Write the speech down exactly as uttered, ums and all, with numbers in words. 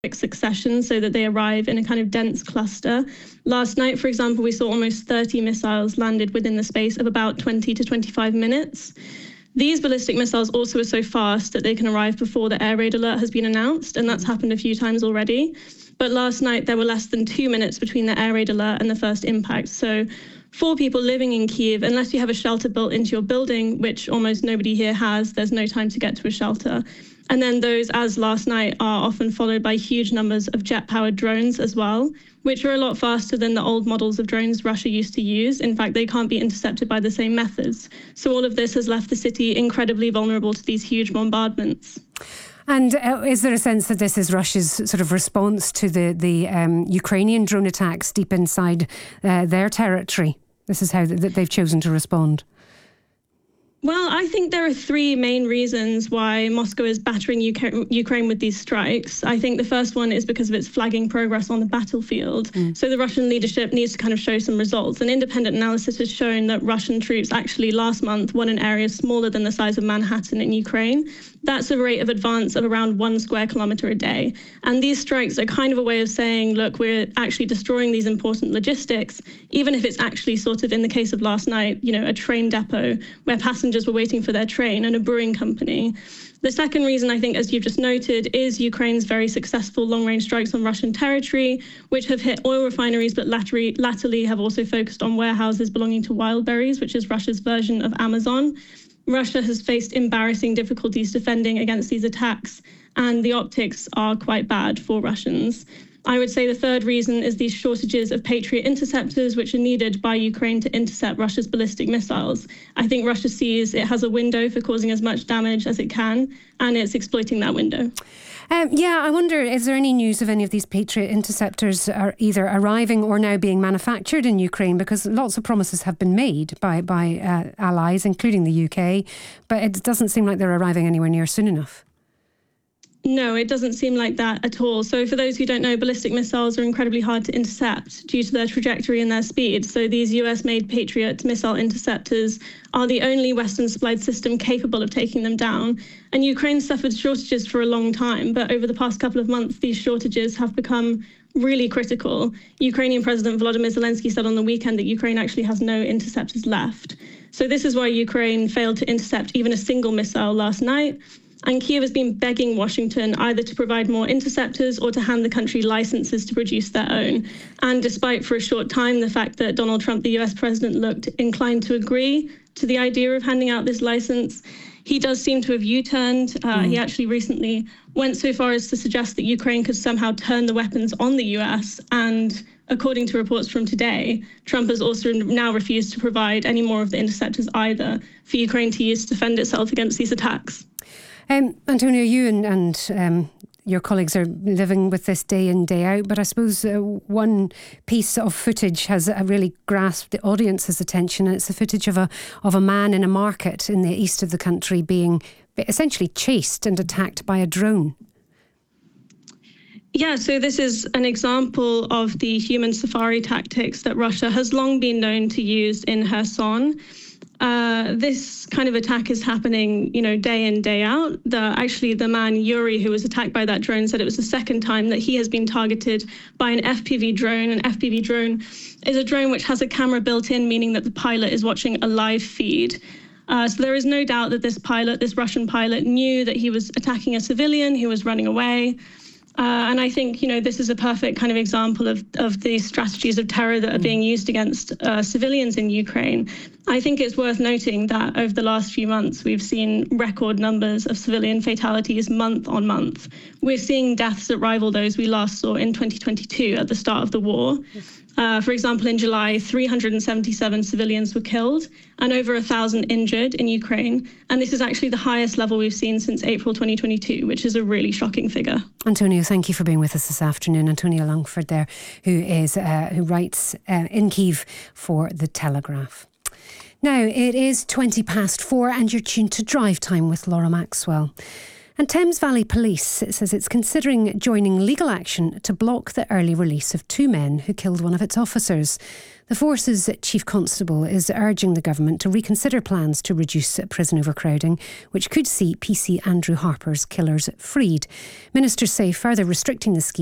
quick succession so that they arrive in a kind of dense cluster. Last night, for example, we saw almost thirty missiles landed within the space of about twenty to twenty-five minutes. These ballistic missiles also are so fast that they can arrive before the air raid alert has been announced, and that's happened a few times already. But last night, there were less than two minutes between the air raid alert and the first impact. So for people living in Kyiv, unless you have a shelter built into your building, which almost nobody here has, there's no time to get to a shelter. And then those, as last night, are often followed by huge numbers of jet-powered drones as well, which are a lot faster than the old models of drones Russia used to use. In fact, they can't be intercepted by the same methods. So all of this has left the city incredibly vulnerable to these huge bombardments. And uh, is there a sense that this is Russia's sort of response to the, the um, Ukrainian drone attacks deep inside uh, their territory? This is how th- they've chosen to respond. Well, I think there are three main reasons why Moscow is battering U K- Ukraine with these strikes. I think the first one is because of its flagging progress on the battlefield. Mm. So the Russian leadership needs to kind of show some results. An independent analysis has shown that Russian troops actually last month won an area smaller than the size of Manhattan in Ukraine. That's a rate of advance of around one square kilometre a day. And these strikes are kind of a way of saying, look, we're actually destroying these important logistics, even if it's actually sort of, in the case of last night, you know, a train depot where passengers were waiting for their train and a brewing company. The second reason, I think, as you've just noted, is Ukraine's very successful long-range strikes on Russian territory, which have hit oil refineries, but latterly, latterly have also focused on warehouses belonging to Wildberries, which is Russia's version of Amazon. Russia has faced embarrassing difficulties defending against these attacks, and the optics are quite bad for Russians. I would say the third reason is these shortages of Patriot interceptors, which are needed by Ukraine to intercept Russia's ballistic missiles. I think Russia sees it has a window for causing as much damage as it can, and it's exploiting that window. Um, yeah, I wonder, is there any news of any of these Patriot interceptors are either arriving or now being manufactured in Ukraine? Because lots of promises have been made by, by uh, allies, including the U K, but it doesn't seem like they're arriving anywhere near soon enough. No, it doesn't seem like that at all. So for those who don't know, ballistic missiles are incredibly hard to intercept due to their trajectory and their speed. So these U S-made Patriot missile interceptors are the only Western-supplied system capable of taking them down. And Ukraine suffered shortages for a long time, but over the past couple of months, these shortages have become really critical. Ukrainian President Volodymyr Zelensky said on the weekend that Ukraine actually has no interceptors left. So this is why Ukraine failed to intercept even a single missile last night. And Kyiv has been begging Washington either to provide more interceptors or to hand the country licenses to produce their own. And despite, for a short time, the fact that Donald Trump, the U S president, looked inclined to agree to the idea of handing out this license, he does seem to have U-turned. Uh, mm. He actually recently went so far as to suggest that Ukraine could somehow turn the weapons on the U S. And according to reports from today, Trump has also now refused to provide any more of the interceptors either for Ukraine to use to defend itself against these attacks. Um, Antonio, you and, and um, your colleagues are living with this day in, day out, but I suppose uh, one piece of footage has uh, really grasped the audience's attention, and it's the footage of a of a man in a market in the east of the country being essentially chased and attacked by a drone. Yeah, so this is an example of the human safari tactics that Russia has long been known to use in Kherson. Uh, this kind of attack is happening, you know, day in, day out. The, actually, the man, Yuri, who was attacked by that drone, said it was the second time that he has been targeted by an F P V drone. An F P V drone is a drone which has a camera built in, meaning that the pilot is watching a live feed. Uh, so there is no doubt that this pilot, this Russian pilot, knew that he was attacking a civilian who was running away. Uh, and I think, you know, this is a perfect kind of example of, of the strategies of terror that are being used against uh, civilians in Ukraine. I think it's worth noting that over the last few months, we've seen record numbers of civilian fatalities month on month. We're seeing deaths that rival those we last saw in twenty twenty-two at the start of the war. Uh, for example, in July, three hundred seventy-seven civilians were killed and over one thousand injured in Ukraine. And this is actually the highest level we've seen since April twenty twenty-two, which is a really shocking figure. Antonio, thank you for being with us this afternoon. Antonio Longford there, who is uh, who writes uh, in Kyiv for The Telegraph. Now, it is twenty past four and you're tuned to Drive Time with Laura Maxwell. And Thames Valley Police says it's considering joining legal action to block the early release of two men who killed one of its officers. The force's chief constable is urging the government to reconsider plans to reduce prison overcrowding, which could see P C Andrew Harper's killers freed. Ministers say further restricting the scheme